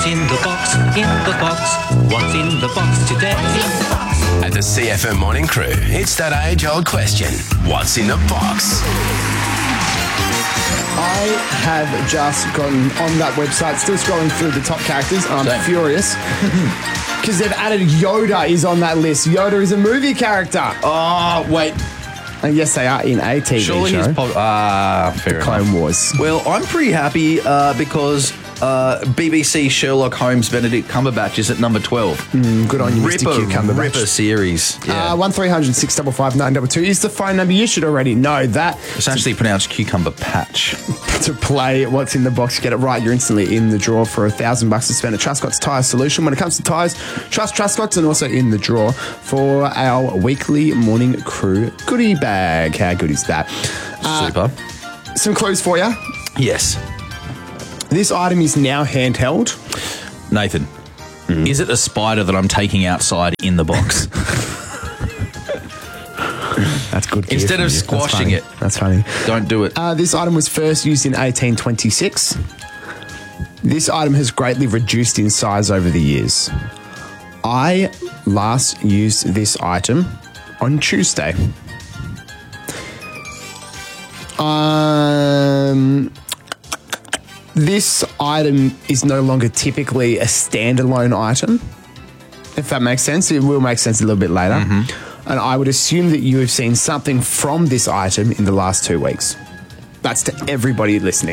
in the box? In the box. What's in the box today? At the CFM Morning Crew, it's that age-old question. What's in the box? I have just gotten on that website, still scrolling through the top characters, and I'm furious because they've added Yoda is on that list. Yoda is a movie character. Oh, wait. And yes, they are in a TV Surely show. he's fair enough. Clone Wars. Well, I'm pretty happy because BBC Sherlock Holmes Benedict Cumberbatch is at number 12. Good on you, Mr. Cucumberbatch. Ripper series. Yeah. 1300 655 922 is the phone number. You should already know that. It's actually pronounced cucumber patch. To play What's in the Box, get it right, you're instantly in the draw for $1,000 to spend at Truscott's Tyre Solution. When it comes to tyres, trust Truscott's, and also in the draw for our weekly Morning Crew goodie bag. How good is that? Super. Some clues for you. Yes. This item is now handheld. Nathan, is it a spider that I'm taking outside in the box? That's good. gear Instead from of you. squashing it. That's funny. Don't do it. This item was first used in 1826. This item has greatly reduced in size over the years. I last used this item on Tuesday. This item is no longer typically a standalone item, if that makes sense. It will make sense a little bit later. And I would assume that you have seen something from this item in the last 2 weeks. That's to everybody listening.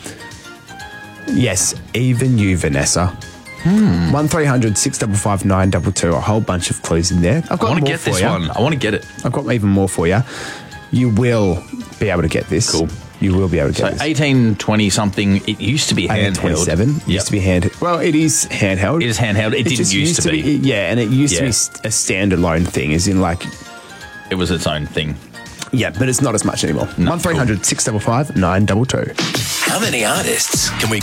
Yes, even you, Vanessa. 1300 655 922. A whole bunch of clues in there. I've got I want more to get for this you. one. I want to get it. I've got even more for you. You will be able to get this. Cool. You will be able to So get this. 1820 something, it used to be handheld. 27 used to be handheld. Well, it is handheld. It is handheld. It didn't just used to be. Yeah, and it used to be a standalone thing, as in like... It was its own thing. Yeah, but it's not as much anymore. No, 1300 655 922. How many artists can we